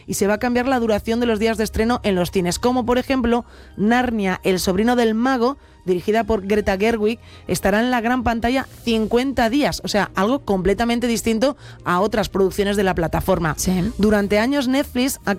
y se va a cambiar la duración de los días de estreno en los cines, como por ejemplo Narnia, el sobrino del mago, dirigida por Greta Gerwig, estará en la gran pantalla 50 días, o sea, algo completamente distinto a otras producciones de la plataforma. Sí. Durante años Netflix ha